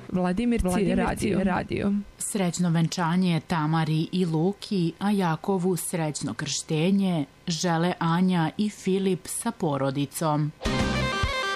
Vladimirci radio. Srećno venčanje Tamari i Luki, a Jakovu srećno krštenje žele Anja i Filip sa porodicom.